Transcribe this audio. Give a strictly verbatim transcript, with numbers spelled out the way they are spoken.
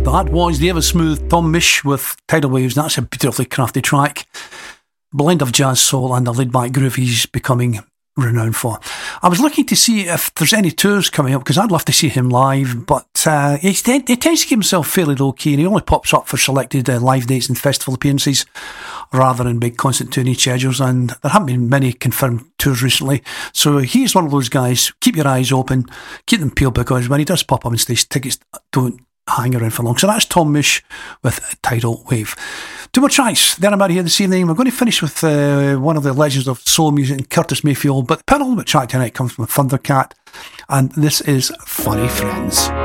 That was the ever smooth Tom Misch with Tidal Waves. That's a beautifully crafted track. Blend of jazz, soul and the laid-back groove he's becoming renowned for. I was looking to see if there's any tours coming up because I'd love to see him live, but uh, he, he tends to keep himself fairly low-key and he only pops up for selected uh, live dates and festival appearances rather than big concert touring schedules, and there haven't been many confirmed tours recently. So he's one of those guys. Keep your eyes open, keep them peeled, because when he does pop up on stage, tickets don't hang around for long. So that's Tom Misch with Tidal Wave. Two more tracks, then I'm out of here this evening. We're going to finish with uh, one of the legends of soul music, Curtis Mayfield, but the penultimate track tonight comes from Thundercat, and this is Funny Friends.